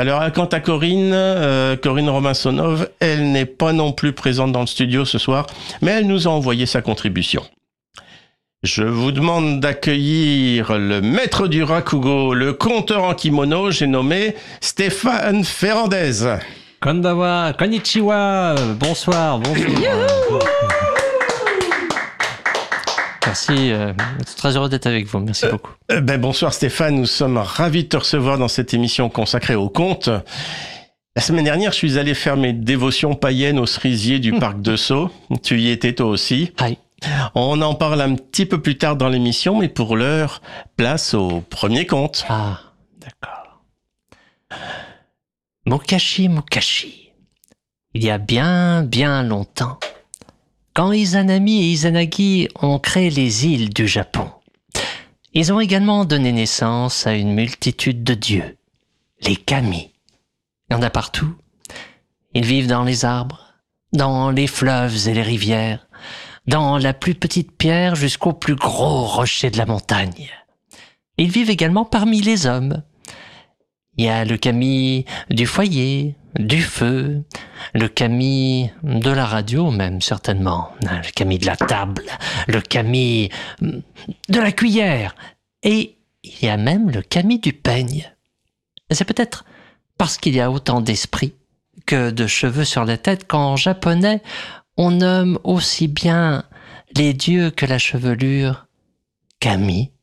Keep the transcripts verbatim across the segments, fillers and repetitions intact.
Alors, quant à Corinne, euh, Corinne Romansonov, elle n'est pas non plus présente dans le studio ce soir, mais elle nous a envoyé sa contribution. Je vous demande d'accueillir le maître du rakugo, le conteur en kimono, j'ai nommé Stéphane Ferrandez. Konbawa, konnichiwa, bonsoir, bonjour. Merci, euh, je suis très heureux d'être avec vous, merci euh, beaucoup. Euh, ben, bonsoir Stéphane, nous sommes ravis de te recevoir dans cette émission consacrée au conte. La semaine dernière, je suis allé faire mes dévotions païennes au cerisier du parc de Sceaux. Tu y étais toi aussi. Hi. On en parle un petit peu plus tard dans l'émission, mais pour l'heure, place au premier conte. Ah, d'accord. Mukashi Mukashi. Il y a bien, bien longtemps, quand Izanami et Izanagi ont créé les îles du Japon, ils ont également donné naissance à une multitude de dieux, les kami. Il y en a partout. Ils vivent dans les arbres, dans les fleuves et les rivières, dans la plus petite pierre jusqu'au plus gros rocher de la montagne. Ils vivent également parmi les hommes. Il y a le kami du foyer, du feu, le kami de la radio même certainement, le kami de la table, le kami de la cuillère, et il y a même le kami du peigne. C'est peut-être parce qu'il y a autant d'esprit que de cheveux sur la tête qu'en japonais on nomme aussi bien les dieux que la chevelure kami.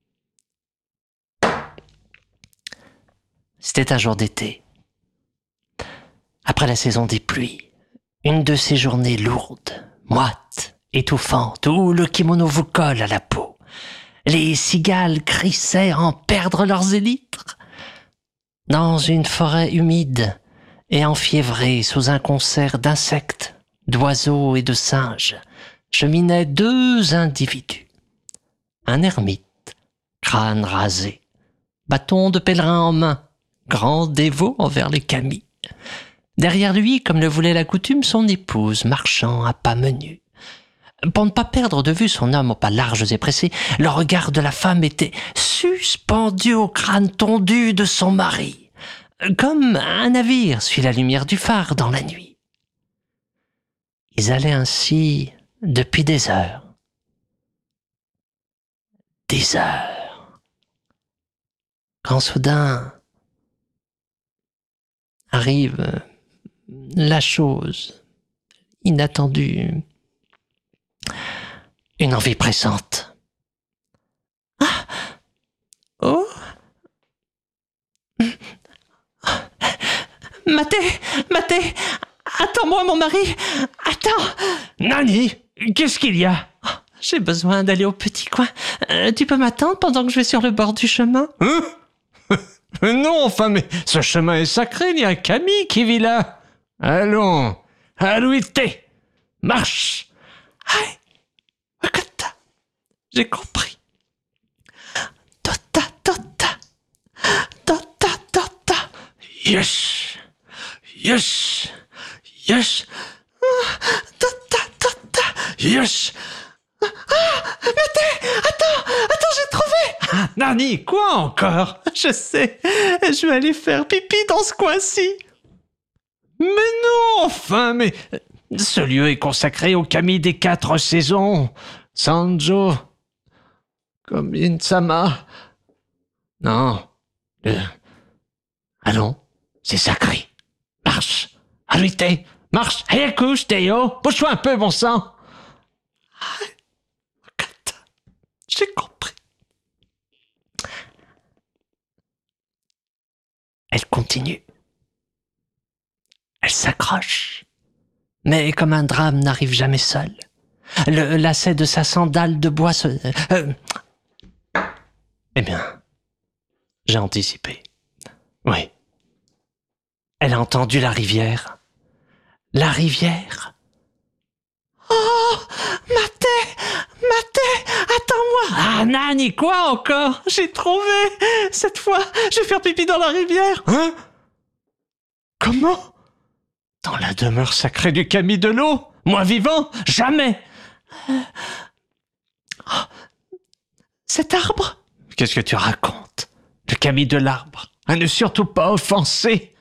C'était un jour d'été. Après la saison des pluies, une de ces journées lourdes, moites, étouffantes, où le kimono vous colle à la peau. Les cigales crissaient en perdre leurs élytres. Dans une forêt humide et enfiévrée sous un concert d'insectes, d'oiseaux et de singes, cheminaient deux individus. Un ermite, crâne rasé, bâton de pèlerin en main, grand dévot envers les kami. Derrière lui, comme le voulait la coutume, son épouse, marchant à pas menus. Pour ne pas perdre de vue son homme aux pas larges et pressés, le regard de la femme était suspendu au crâne tondu de son mari, comme un navire suit la lumière du phare dans la nuit. Ils allaient ainsi depuis des heures. Des heures. Quand soudain arrive la chose inattendue, une envie pressante. Ah! Oh! Maté! Maté! Attends-moi, mon mari! Attends! Nani? Qu'est-ce qu'il y a? J'ai besoin d'aller au petit coin. Euh, tu peux m'attendre pendant que je vais sur le bord du chemin? Hein? Non, enfin, mais ce chemin est sacré, il y a un kami qui vit là. Allons, Aluite, marche. Aïe, wakata, j'ai compris. Tota, tota, tota, tota. Yes, yes, yes, Tota, tota. yes. Ah, Maté, attends, attends, j'ai trouvé. Ah, Nani, quoi encore? Je sais, je vais aller faire pipi dans ce coin-ci. Mais non, enfin, mais ce lieu est consacré au kami des quatre saisons. Sanjo, comme Insama. Non, le... allons, c'est sacré. Marche, Aluite, marche, Hayaku, Shiteyo, bouge-toi un peu, bon sang. J'ai compris. Elle continue. Elle s'accroche. Mais comme un drame n'arrive jamais seul, le lacet de sa sandale de bois se... Euh, eh bien, j'ai anticipé. Oui. Elle a entendu la rivière. La rivière. Oh, Maté, Maté, attends-moi. Ah, Nani, quoi encore? J'ai trouvé. Cette fois, je vais faire pipi dans la rivière. Hein? Comment? Dans la demeure sacrée du kami de l'eau? Moi vivant? Jamais! Oh, cet arbre? Qu'est-ce que tu racontes? Le kami de l'arbre? à ne surtout pas offenser